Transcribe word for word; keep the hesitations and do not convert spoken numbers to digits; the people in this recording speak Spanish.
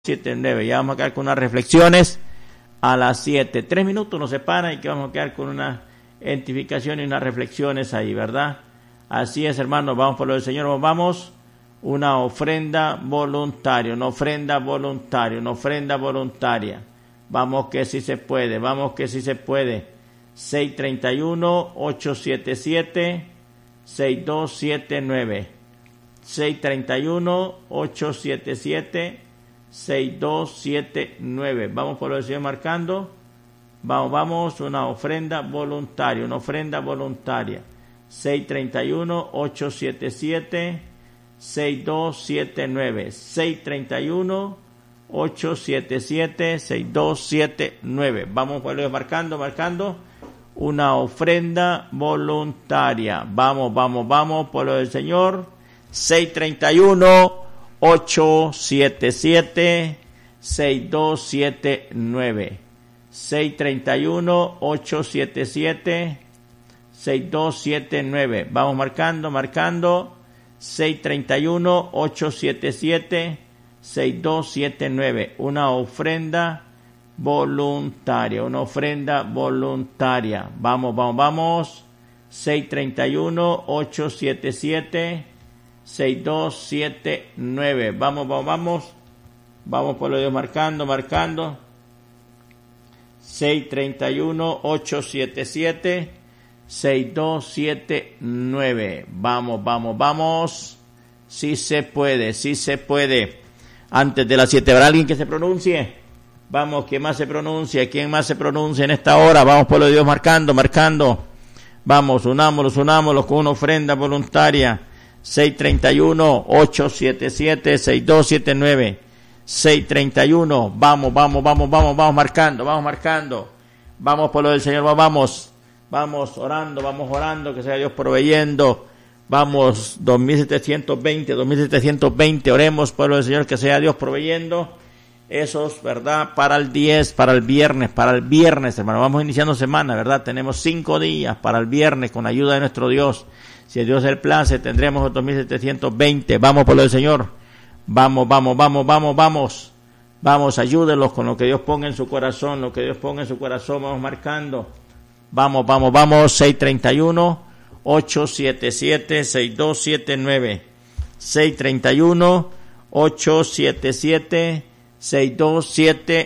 siete nueve. Ya vamos a quedar con unas reflexiones a las siete. Tres minutos nos separan y que vamos a quedar con una identificación y unas reflexiones ahí, ¿verdad? Así es, hermanos, vamos por lo del Señor, vamos. Una ofrenda voluntaria, una ofrenda voluntaria, una ofrenda voluntaria. Vamos que sí se puede, vamos que sí se puede. seis tres uno, ocho siete siete, seis dos siete nueve. seis tres uno, ocho siete siete, seis dos siete nueve. Vamos por lo del Señor marcando. Vamos, vamos, una ofrenda voluntaria, una ofrenda voluntaria. seis tres uno, ocho siete siete, seis dos siete nueve. seis tres uno, ocho siete siete, seis dos siete nueve. Vamos por lo marcando, marcando. Una ofrenda voluntaria. Vamos, vamos, vamos por lo del Señor. seis tres uno, ocho siete siete, seis dos siete nueve. seis tres uno, ocho siete siete, seis dos siete nueve. Vamos marcando, marcando. seis tres uno, ocho siete siete, seis dos siete nueve. Una ofrenda voluntaria, una ofrenda voluntaria. Vamos, vamos, vamos. seis tres uno, ocho siete siete, seis dos siete nueve. Vamos, vamos, vamos. Vamos por lo de Dios marcando, marcando. seis tres uno, ocho siete siete, seis dos siete nueve. Vamos, vamos, vamos. Sí se puede, sí se puede. Antes de las siete, ¿habrá alguien que se pronuncie? Vamos, ¿quién más se pronuncia? ¿Quién más se pronuncia en esta hora? Vamos por lo de Dios marcando, marcando. Vamos, unámoslos, unámoslos con una ofrenda voluntaria. seis tres uno, ocho siete siete, seis dos siete nueve. seis tres uno, vamos, vamos, vamos, vamos, vamos marcando, vamos marcando. Vamos por lo del Señor, vamos, vamos orando, vamos orando, que sea Dios proveyendo. Vamos, dos mil setecientos veinte, dos mil setecientos veinte, oremos por lo del Señor, que sea Dios proveyendo. Esos, ¿verdad? Para el diez, para el viernes, para el viernes, hermano. Vamos iniciando semana, ¿verdad? Tenemos cinco días para el viernes con ayuda de nuestro Dios. Si a Dios el place, tendremos los dos mil setecientos veinte. Vamos por lo del Señor. Vamos, vamos, vamos, vamos, vamos. Vamos, ayúdenlos con lo que Dios ponga en su corazón, lo que Dios ponga en su corazón. Vamos marcando. Vamos, vamos, vamos. seis tres uno, ocho siete siete, seis dos siete nueve. seis tres uno, ocho siete siete, seis dos siete